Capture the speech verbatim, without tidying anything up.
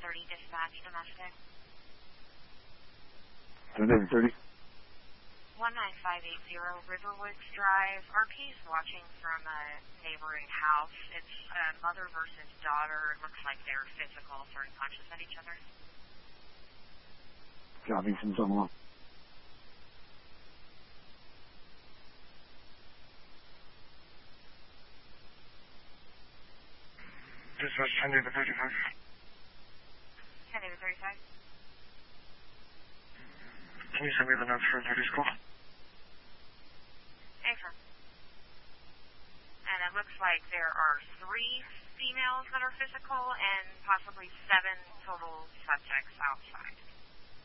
thirty dispatch domestic. seven thirty. one nine five eight zero Riverwoods Drive. R P's watching from a neighboring house. It's uh, mother versus daughter. It looks like they're physical, sort of conscious at each other. Copy from someone. Dispatch ten to thirty-five. ten to thirty-five. Can you send me the notes for thirty school? Excellent. And it looks like there are three females that are physical and possibly seven total subjects outside.